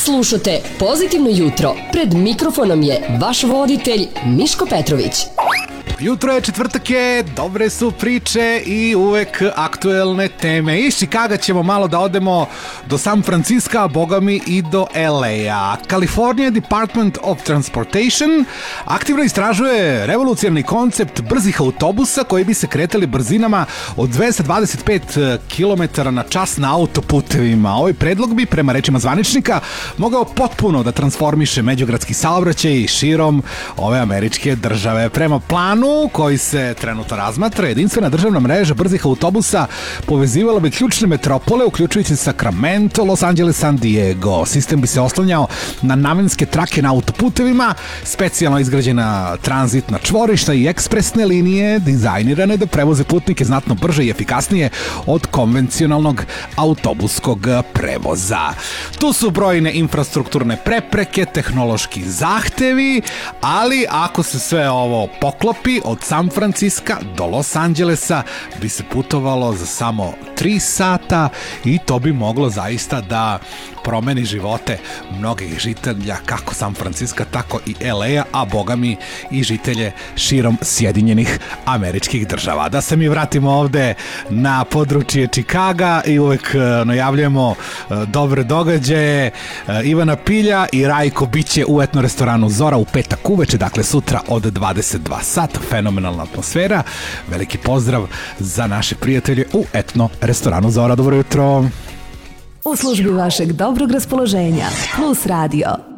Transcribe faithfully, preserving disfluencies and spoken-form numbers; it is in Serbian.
Slušate Pozitivno jutro. Pred mikrofonom je vaš voditelj Miško Petrović. Jutro je, četvrtak je, dobre su priče i uvek aktuelne teme. Iz Čikaga ćemo malo da odemo do San Francisca, a boga mi i do L A. California Department of Transportation aktivno istražuje revolucionarni koncept brzih autobusa koji bi se kretali brzinama od dvesta dvadeset pet kilometara na čas na autoputevima. Ovaj predlog bi, prema rečima zvaničnika, mogao potpuno da transformiše međugradski saobraćaj širom ove američke države. Prema planu koji se trenutno razmatra, jedinstvena državna mreža brzih autobusa povezivala bi ključne metropole, uključujući Sacramento, Los Angeles, San Diego. Sistem bi se oslanjao na namenske trake na autoputevima, specijalno izgrađena tranzitna čvorišta i ekspresne linije dizajnirane da prevoze putnike znatno brže i efikasnije od konvencionalnog autobuskog prevoza. Tu su brojne infrastrukturne prepreke, tehnološki zahtevi, ali ako se sve ovo poklopi, od San Francisca do Los Angelesa bi se putovalo za samo tri sata i to bi moglo zaista da promeni živote mnogih žitelja kako San Francisca, tako i L A, a boga mi i žitelje širom Sjedinjenih Američkih Država. Da se mi vratimo ovde na područje Čikaga i uvek najavljujemo dobre događaje. Ivana Pilja i Rajko biće u etno restoranu Zora u petak uveče, dakle sutra od dvadeset dva sata. Fenomenalna atmosfera. Veliki pozdrav za naše prijatelje u etno restoranu Zora. Dobro jutro. U službi vašeg dobrog raspoloženja Plus Radio.